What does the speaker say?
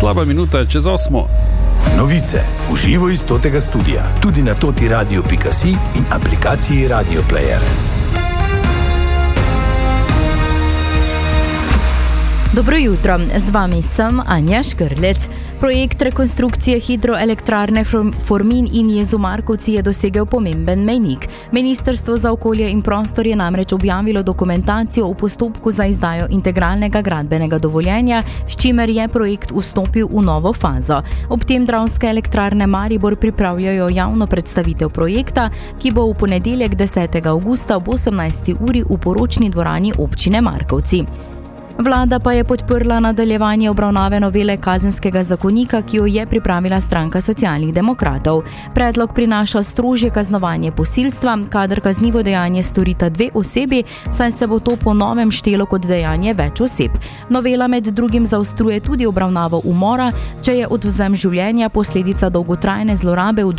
Slaba minuta čez 8. Novice v živo iz totega studia, tudi na totiradio.si in aplikaciji Radio Player. Dobro jutro, z vami sem Anja Škrlec. Projekt rekonstrukcije hidroelektrarne Formin in Jezu Markovci je dosegel pomemben mejnik. Ministrstvo za okolje in prostor je namreč objavilo dokumentacijo v postopku za izdajo integralnega gradbenega dovoljenja, s čimer je projekt vstopil v novo fazo. Ob tem Dravske elektrarne Maribor pripravljajo javno predstavitev projekta, ki bo v ponedeljek 10. avgusta ob 18. uri v poročni dvorani občine Markovci. Vlada pa je podprla nadaljevanje obravnave novele kazenskega zakonika, ki jo je pripravila stranka Socialnih demokratov. Predlog prinaša strožje kaznovanje posilstva, kadar kaznivo dejanje storita 2 osebi, saj se bo to po novem štelo kot dejanje več oseb. Novela med drugim zaostruje tudi obravnavo umora, če je odvzem življenja posledica dolgotrajne zlorabe v